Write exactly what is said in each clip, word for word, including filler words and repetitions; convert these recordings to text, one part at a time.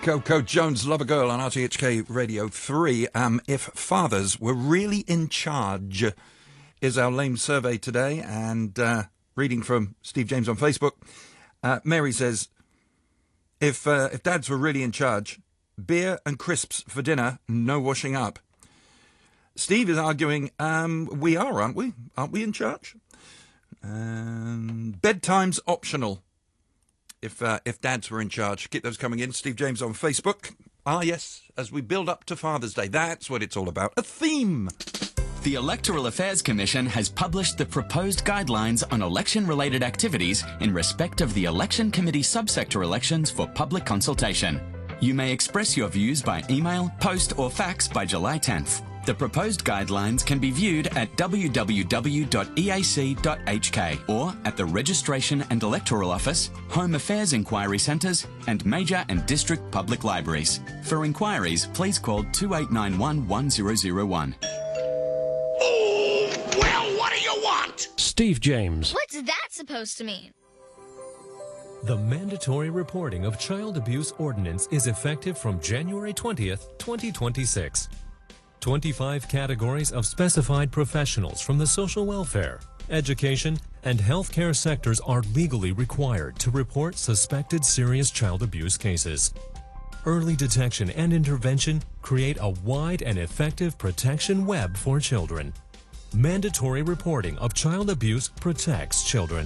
Coco Jones, Love a Girl on R T H K Radio three. Um, if fathers were really in charge is our lame survey today. And uh, reading from Steve James on Facebook, uh, Mary says, if, uh, if dads were really in charge, beer and crisps for dinner, no washing up. Steve is arguing, um, we are, aren't we? Aren't we in charge? Um, bedtime's optional. If uh, if dads were in charge. Keep those coming in. Steve James on Facebook. Ah, yes, as we build up to Father's Day. That's what it's all about. A theme. The Electoral Affairs Commission has published the proposed guidelines on election-related activities in respect of the Election Committee subsector elections for public consultation. You may express your views by email, post or fax by July tenth. The proposed guidelines can be viewed at w w w dot e a c dot h k or at the Registration and Electoral Office, Home Affairs Inquiry Centres and major and district public libraries. For inquiries, please call two eight nine one, one zero zero one. Oh, well, what do you want? Steve James. What's that supposed to mean? The mandatory reporting of child abuse ordinance is effective from January twentieth, twenty twenty-six. twenty-five categories of specified professionals from the social welfare, education, and healthcare sectors are legally required to report suspected serious child abuse cases. Early detection and intervention create a wide and effective protection web for children. Mandatory reporting of child abuse protects children.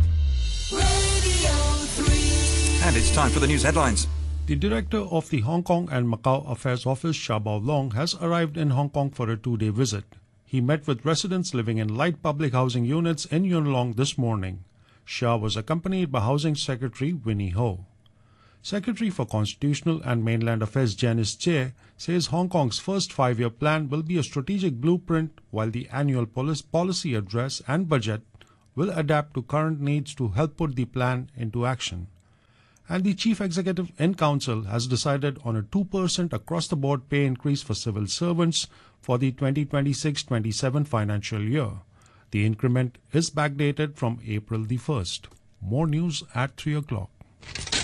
And it's time for the news headlines. The director of the Hong Kong and Macau Affairs Office, Chia Bao Long, has arrived in Hong Kong for a two-day visit. He met with residents living in light public housing units in Yuen Long this morning. Chia was accompanied by Housing Secretary Winnie Ho. Secretary for Constitutional and Mainland Affairs Janice Che says Hong Kong's first five-year plan will be a strategic blueprint, while the annual policy address and budget will adapt to current needs to help put the plan into action. And the Chief Executive in Council has decided on a two percent across-the-board pay increase for civil servants for the twenty twenty-six twenty-seven financial year. The increment is backdated from April the first. More news at three o'clock.